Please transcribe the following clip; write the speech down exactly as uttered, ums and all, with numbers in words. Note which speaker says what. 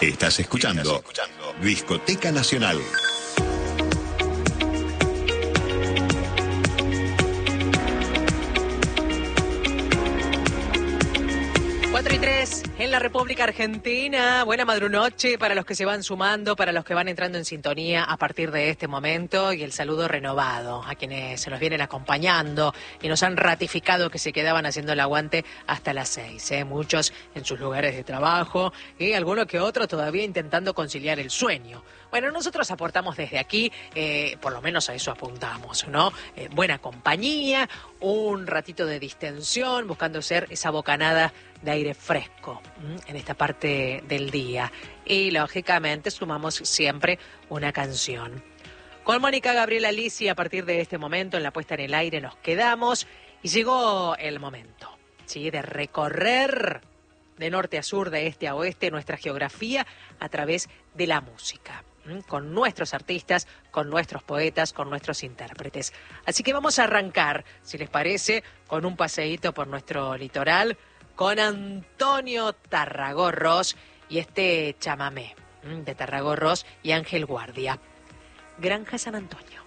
Speaker 1: Estás escuchando Discoteca Nacional.
Speaker 2: cuatro y tres en la República Argentina. Buena madrunoche para los que se van sumando, para los que van entrando en sintonía a partir de este momento, y el saludo renovado a quienes se nos vienen acompañando y nos han ratificado que se quedaban haciendo el aguante hasta las seis, ¿eh? Muchos en sus lugares de trabajo y algunos que otros todavía intentando conciliar el sueño. Bueno, nosotros aportamos desde aquí, eh, por lo menos a eso apuntamos, ¿no? Eh, buena compañía, un ratito de distensión, buscando ser esa bocanada de aire fresco ¿m? en esta parte del día. Y lógicamente sumamos siempre una canción. Con Mónica Gabriela Lisi, a partir de este momento, en la puesta en el aire, nos quedamos y llegó el momento, ¿sí?, de recorrer de norte a sur, de este a oeste, nuestra geografía a través de la música, con nuestros artistas, con nuestros poetas, con nuestros intérpretes. Así que vamos a arrancar, si les parece, con un paseíto por nuestro litoral, con Antonio Tarragó-Ros y este chamamé de Tarragó-Ros y Ángel Guardia. Granja San Antonio.